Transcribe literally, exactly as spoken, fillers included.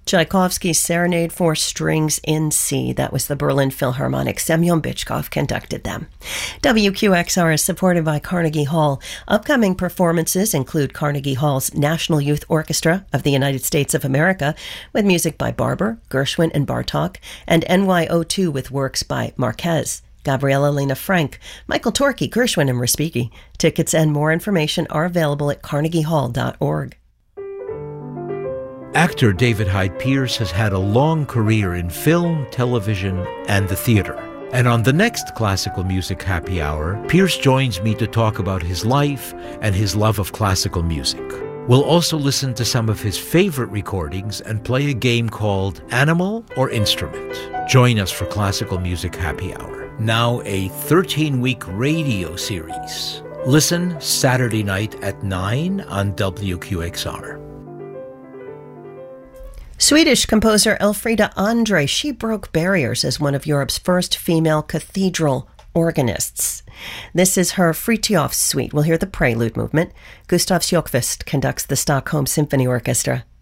Tchaikovsky's Serenade for Strings in C. That was the Berlin Philharmonic. Semyon Bychkov conducted them. W Q X R is supported by Carnegie Hall. Upcoming performances include Carnegie Hall's National Youth Orchestra of the United States of America, with music by Barber, Gershwin, and Bartok, and N Y O two with works by Marquez, Gabriela Lena Frank, Michael Torkey, Gershwin, and Respighi. Tickets and more information are available at carnegie hall dot org. Actor David Hyde Pierce has had a long career in film, television, and the theater. And on the next Classical Music Happy Hour, Pierce joins me to talk about his life and his love of classical music. We'll also listen to some of his favorite recordings and play a game called Animal or Instrument. Join us for Classical Music Happy Hour, now a thirteen-week radio series. Listen Saturday night at nine on W Q X R. Swedish composer Elfrida Andre, she broke barriers as one of Europe's first female cathedral organists. This is her Fritiof suite. We'll hear the prelude movement. Gustav Sjökvist conducts the Stockholm Symphony Orchestra.